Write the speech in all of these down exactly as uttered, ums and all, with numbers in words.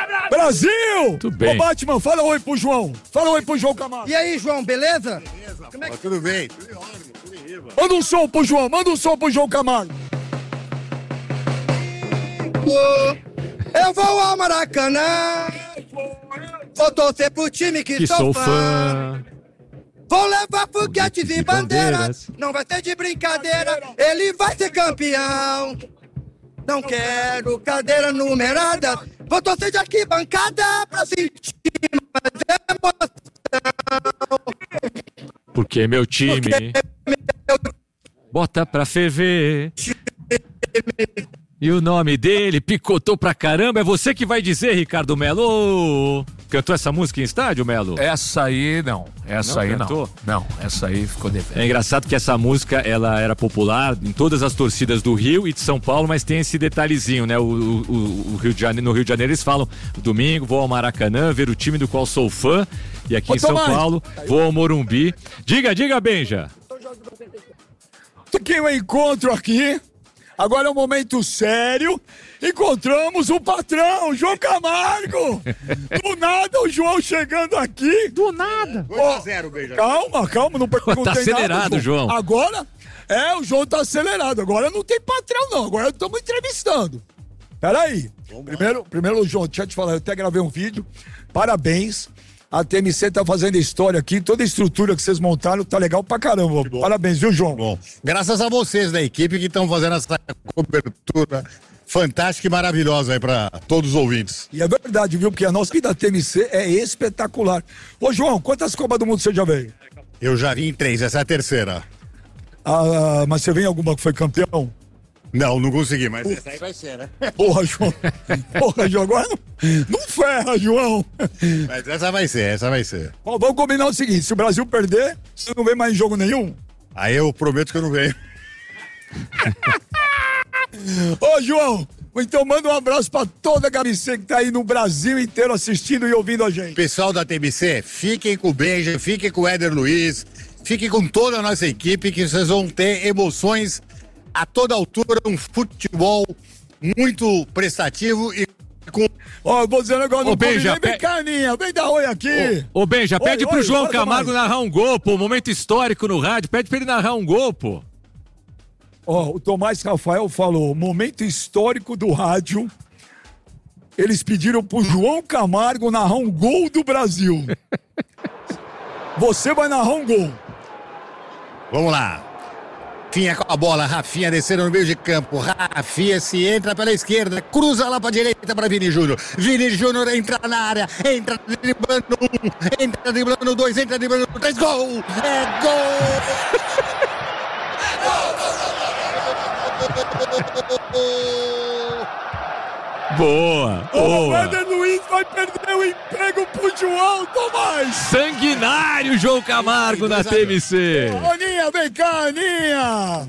Brasil! Tudo bem. Ô, Batman, fala oi pro João. Fala oi pro João Camargo. E aí, João, beleza? Beleza, Como é que... tudo bem. Tudo ótimo, tudo em riba. Manda um som pro João, manda um som pro João Camargo. Eu vou ao Maracanã, vou torcer pro time que, Que sou, sou fã. fã. Vou levar foguetes Foguetes e e bandeiras, bandeiras. não vai ser de brincadeira, ele vai ser campeão. Não quero cadeira numerada, vou torcer de arquibancada pra sentir mais emoção. Porque meu time bota pra ferver. E o nome dele picotou pra caramba. É você que vai dizer, Ricardo Melo. Ô, cantou essa música em estádio, Melo? Essa aí não, essa Não aí cantou? não. Não, essa aí ficou devendo. É engraçado que essa música, ela era popular em todas as torcidas do Rio e de São Paulo, mas tem esse detalhezinho, né? O, o, o Rio de Janeiro, no Rio de Janeiro eles falam, domingo vou ao Maracanã ver o time do qual sou fã, e aqui Ô, em São Tomás. Paulo vou ao Morumbi. Diga, diga, Benja. Que eu encontro aqui, agora é um momento sério, encontramos o patrão, João Camargo. Do nada o João chegando aqui. Do nada. dois a zero, beijo. Calma, calma, não perguntei Tá nada, acelerado, João. Agora, é, o João tá acelerado, agora não tem patrão não, agora estamos entrevistando. Peraí, primeiro, primeiro, João, deixa eu te falar, eu até gravei um vídeo, parabéns. A T M C tá fazendo história aqui, toda a estrutura que vocês montaram tá legal pra caramba. Parabéns, viu, João? Bom, graças a vocês da equipe que estão fazendo essa cobertura fantástica e maravilhosa aí pra todos os ouvintes. E é verdade, viu? Porque a nossa vida da T M C é espetacular. Ô, João, quantas Copas do Mundo você já veio? Eu já vim em três, essa é a terceira. Ah, mas você veio em alguma que foi campeão? Não, não consegui, mas essa aí vai ser, né? Porra, João. Porra, João, agora não, não ferra, João. Mas essa vai ser, essa vai ser. Bom, vamos combinar o seguinte, se o Brasil perder, você não vem mais em jogo nenhum? Aí eu prometo que eu não venho. Ô, João, então manda um abraço pra toda a T M C que tá aí no Brasil inteiro assistindo e ouvindo a gente. Pessoal da T M C, fiquem com o Benja, fiquem com o Éder Luiz, fiquem com toda a nossa equipe que vocês vão ter emoções a toda altura, um futebol muito prestativo e com... Ó, eu vou dizer um negócio, Ô, não Benja, combinei, vem pe- caninha, vem dar oi aqui. Ô, Benja, Oi, pede pro oi, João fala Camargo mais. narrar um gol, pô, momento histórico no rádio, pede pra ele narrar um gol, pô. Ó, o Tomás Rafael falou, momento histórico do rádio, eles pediram pro João Camargo narrar um gol do Brasil. Você vai narrar um gol. Vamos lá. Rafinha com a bola, Rafinha descendo no meio de campo, Rafinha se entra pela esquerda, cruza lá pra direita para Vini Júnior, Vini Júnior entra na área, entra driblando um, entra driblando dois, entra driblando três, gol! É gol! Boa, O boa. Éder Luiz vai perder o emprego pro João, Tomás. Sanguinário João Camargo na T M C. Aninha, vem cá, Aninha.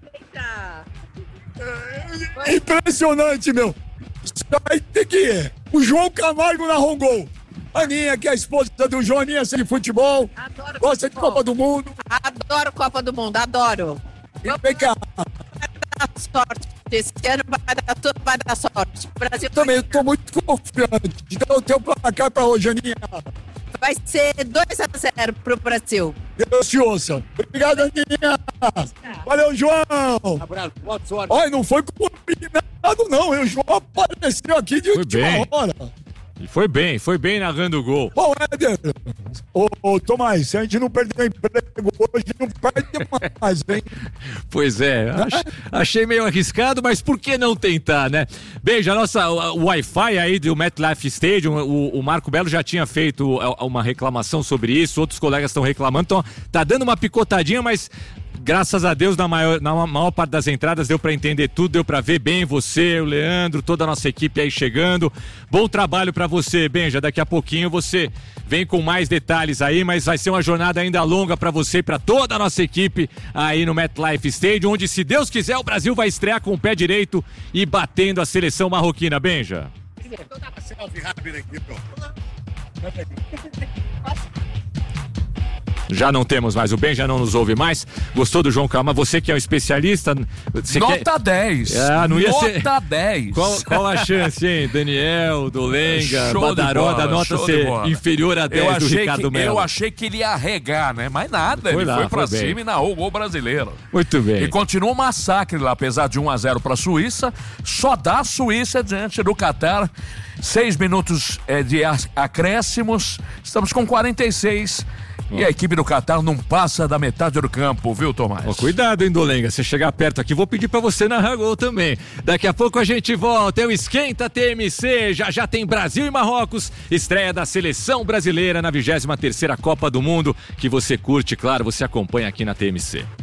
É impressionante, meu. Isso aí tem que ir. O João Camargo narrou um gol. Aninha, que é a esposa do João, Aninha, de futebol. Adoro Gosta de futebol. Copa do Mundo. Adoro Copa do Mundo, adoro. E vem cá. Vai dar sorte. Esse ano vai dar tudo, vai dar sorte. O Brasil Também eu tô muito confiante. Então o teu placar pra hoje, Aninha. vai ser dois a zero pro Brasil. Deus te ouça. Obrigado, Aninha. Valeu, João. Abraço, boa sorte. Olha, não foi combinado, não. O João apareceu aqui de Foi última bem. hora. E foi bem, foi bem narrando o gol. Bom, Éder, ô, ô Tomás, se a gente não perder o emprego hoje, não perde mais, hein? Pois é, ach- achei meio arriscado, mas por que não tentar, né? Beijo, a nossa o, o Wi-Fi aí do MetLife Stadium, o, o Marco Belo já tinha feito a- uma reclamação sobre isso, outros colegas estão reclamando, então tá dando uma picotadinha, mas graças a Deus na maior, na maior parte das entradas deu pra entender tudo, deu pra ver bem você, o Leandro, toda a nossa equipe aí chegando. Bom trabalho pra você, Benja, daqui a pouquinho você vem com mais detalhes aí, mas vai ser uma jornada ainda longa pra você e pra toda a nossa equipe aí no MetLife Stadium, onde, se Deus quiser, o Brasil vai estrear com o pé direito e batendo a seleção marroquina, Benja. Selfie rápido aqui, pô. Já não temos mais. O Ben já não nos ouve mais. Gostou do João Camargo? Você que é um especialista. Nota quer... dez. Ah, não ia nota ser... dez. Qual, qual a chance, hein? Daniel, Dolenga, Show de Badaró, bola, da nota show de ser bola. inferior a dez eu do achei Ricardo que, Melo. Eu achei que ele ia arregar, né? Mas nada, Foi ele lá, foi pra foi bem. cima e narrou o gol brasileiro. Muito bem. E continua um massacre lá, apesar de um a zero pra Suíça. Só dá a Suíça diante do Catar. Seis minutos é, de acréscimos. Estamos com quarenta e seis. E a equipe do Catar não passa da metade do campo, viu, Tomás? Oh, cuidado, hein, Dolenga. Se chegar perto aqui, vou pedir pra você narrar gol também. Daqui a pouco a gente volta. É o Esquenta T M C. Já já tem Brasil e Marrocos. Estreia da seleção brasileira na vigésima terceira Copa do Mundo. Que você curte, claro, você acompanha aqui na T M C.